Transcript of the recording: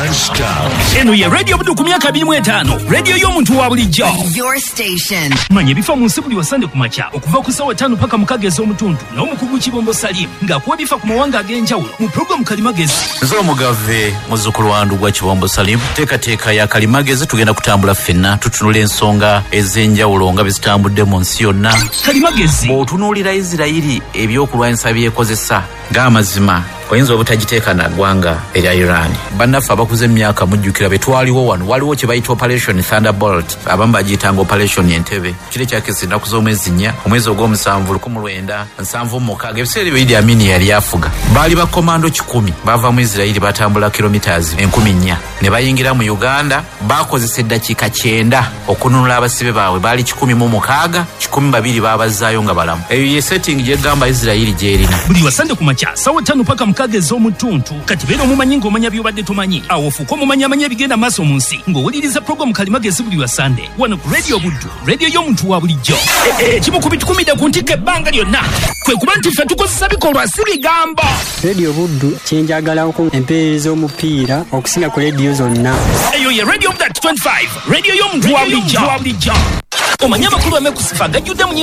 Non-stop. Eno ye radio Buddu ku myaka 25. Radio y'omuntu wa bulijjo. Your station. Manya ebifa mu nsi buli wa Sande ku makya okuva ku ssaawa 5 paka mu Kagezi omutundu n'omukugu Kibombo Salim ng'akuwa ebifa ku mawanga ag'enjawulo mu programu Kalimagezi. Nze omugave muzzukulu wandu gwa Kibombo Salim. Teekateeka ya Kalimagezi tugenda kutambula ffenna tutunula ensonga ez'enjawulo nga bizitambudde mu nsi yonna. Kalimagezi bw'otunuulira Isirayiri ebyokulwanyisa byekozesa ng'amazima oyinza obutagiteeka na ggwanga erya Iran. Bannaffe abakuze emyaka mujjukira be twaliwo wano waliwo kye bayita Operation Thunderbolt abamu bagiyitanga Operation Entebbe. Kiri kyakisa ennaku z'omwezi 4 omwezi ogw'omusanvu 1976 ebiseera ebyo Idi Amin yali afuga. Baali bakomando 10 bava mu Isirayiri batambula kilometers 1000 ne bayingira mu Uganda bakozesa eddakiika 9 okununula abasibe baabwe baali 106 12 baabazaayo nga balamu. Eyo ye setting gye gamba Isirayiri gyerina. buli wa Sande ku makya ssaawa 5 paka mu Kagezi omutundu kati beera omumanyi ng'omanya by'obadde tomanyi awo ofuuka omumanyamanya ebigenda maaso mu nsi ng'owuliriza programu Kalimagezi buli wa Sande wano ku Radio Buddu, radio y'omuntu wa bulijjo. Ekimu ku bitukumidde ku ntikko ebbanga lyonna kwe kuba nti ffe tukozesa bikolwa si bigambo. Radio Buddu kyenjagalako empeereza omupiira okusinga ku radio zonna. Eyo ye Radio Buddu 25, radio y'omuntu wa bulijjo. Omanya amakulu amekusifa gajjudde mu